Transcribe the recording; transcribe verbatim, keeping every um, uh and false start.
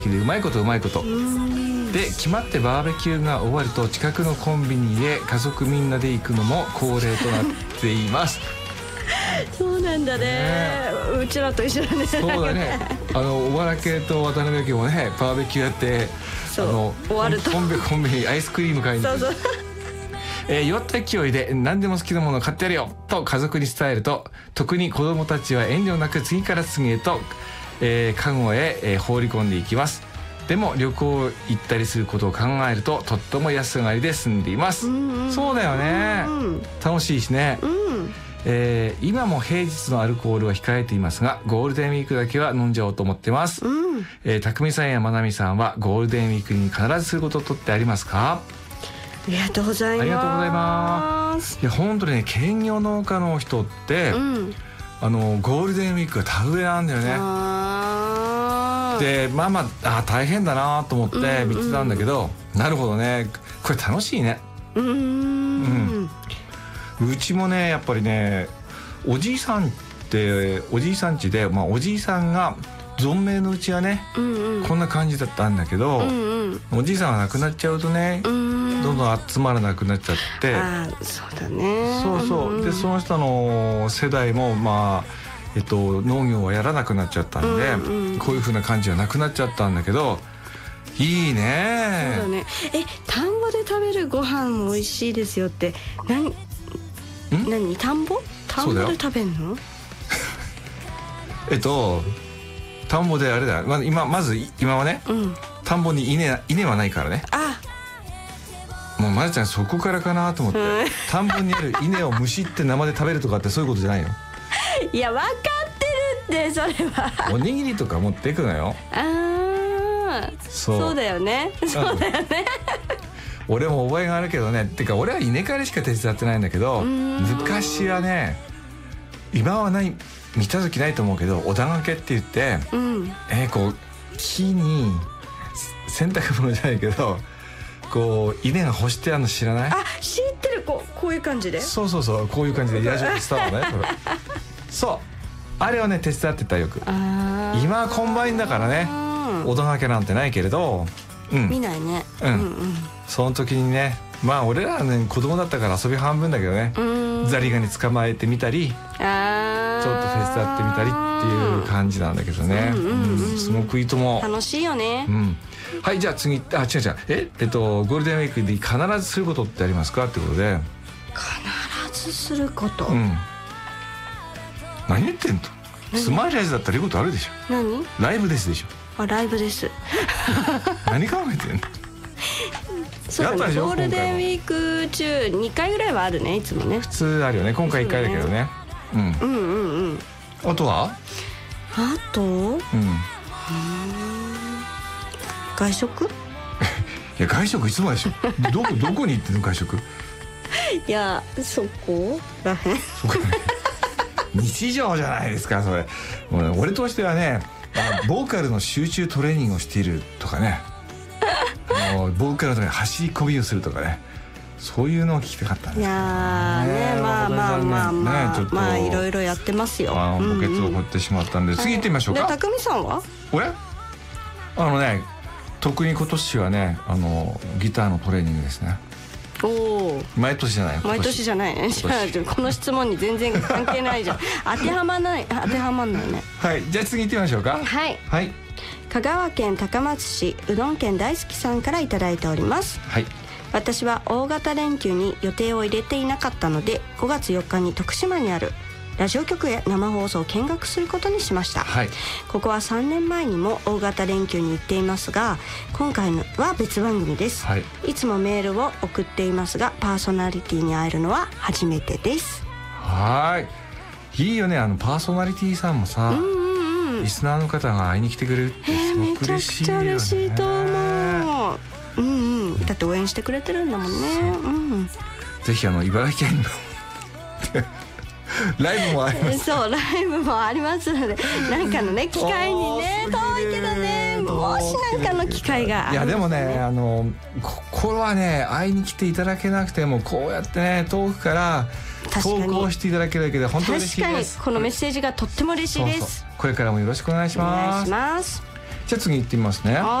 うまいことうまいことで決まってバーベキューが終わると近くのコンビニへ家族みんなで行くのも恒例となっていますそうなんだ ね, ねうちらと一緒だね。 そうだねあの小原家と渡辺家もねバーベキューやってそうあの終わるとコンビコンビニアイスクリーム買いに行く。そうそうえー、酔った勢いで何でも好きなものを買ってやるよと家族に伝えると特に子供たちは遠慮なく次から次へと、えー、カゴへ、えー、放り込んでいきます。でも旅行行ったりすることを考えるととっても安上がりで済んでいます、うんうん、そうだよね、うん、楽しいしね、うんえー、今も平日のアルコールは控えていますがゴールデンウィークだけは飲んじゃおうと思ってます、うんえー、匠さんやまなみさんはゴールデンウィークに必ずすることとってありますか？ ありがとうございます。 ありがとうございます。いや本当にね兼業農家の人って、うん、あのゴールデンウィークが田植えなんだよね。あでまあまああ大変だなと思って見てたんだけど、うんうん、なるほどねこれ楽しいね。うん、うん、うちもねやっぱりねおじいさんっておじいさん家で、まあ、おじいさんが存命のうちはね、うんうん、こんな感じだったんだけど、うんうん、おじいさんが亡くなっちゃうとね、うん、どんどん集まらなくなっちゃって、 あそうだねそうそう、うん、でその人の世代もまあ、えっと、農業はやらなくなっちゃったんで、うんうん、こういう風な感じはなくなっちゃったんだけどいいね。 そうだね。え田んぼで食べるご飯も美味しいですよって何何田んぼ田んぼで食べんのえっと田んぼであれだ、まあ、今まず今はね、うん、田んぼに稲稲はないからね。あもうまるちゃんそこからかなと思って、うん、田んぼにある稲をむしって生で食べるとかってそういうことじゃないの？ いや分かってるってそれはおにぎりとか持っていくのよ。ああそうそうだよねそうだよね俺も覚えがあるけどねってか俺は稲刈りしか手伝ってないんだけど昔はね今はない見た時ないと思うけどおだがけって言って、うん、えー、こう木に洗濯物じゃないけどこう稲が干してあるの知らない？ あ知ってるこうこういう感じでそうそうそうこういう感じでヤジスターねそうあれはね手伝ってたよく。今はコンバインだからねおだがけなんてないけれど、 うん、見ないね、 うんうんうん、その時にねまあ俺らはね子供だったから遊び半分だけどねザリガニ捕まえてみたりあちょっと手伝ってみたりっていう感じなんだけどね、うんうんうん、すごくいいと思う。 楽しいよね、 うん、はいじゃあ次あ違う違うええっとゴールデンウィークで必ずすることってありますかってことで必ずすること、 うん、何言ってんの？スマイルアイズだったら言うことあるでしょ。 何？ ライブですでしょ。 あライブです何考えてんの？ そうだねゴールデンウィーク中にかいぐらいはあるねいつもね。 普通あるよね今回いっかいだけどね、うん、うんうんうんあとはあと、うん、外食いや外食いつもでしょどこどこに行ってんの外食いやそこらへんそこらへん日常じゃないですかそれ。もう、ね、俺としてはねボーカルの集中トレーニングをしているとかねあのボーカルのために走り込みをするとかねそういうのを聞きたかったんですけどね。いやーねまあまあまあまあ、ね、まあいろいろやってますよ。 あの墓穴を掘ってしまったんで、うんうん、次行ってみましょうか。 で匠さんは俺あのね特に今年はねあのギターのトレーニングですね。お毎年じゃない毎年じゃないねこの質問に全然関係ないじゃん当てはまない当てはまんないね。 はいじゃあ次行ってみましょうか。 はい、 はい、 香川県高松市うどん県大好きさんからいただいております。はい、私は大型連休に予定を入れていなかったのでごがつよっかに徳島にあるラジオ局へ生放送を見学することにしました。はい、ここはさんねんまえにも大型連休に行っていますが今回のは別番組です。はい、いつもメールを送っていますがパーソナリティに会えるのは初めてです。 はいいいよねあのパーソナリティさんもさ、うんうんうん、リスナーの方が会いに来てくれるってすごく嬉しいよね。 めちゃくちゃ嬉しいと思う。うんうん、だって応援してくれてるんだもんね。うん、 ぜひあの茨城県のライブもあります。 そうライブもありますのでなんかのね機会にね遠いけどねもしなんかの機会があるんですね。 いやでもねあのここはね会いに来ていただけなくてもこうやってね遠くから投稿していただけるだけで本当に嬉しいです。 確かにこのメッセージがとっても嬉しいです。 そうそうこれからもよろしくお願いします。 お願いします。 じゃあ次行ってみますね。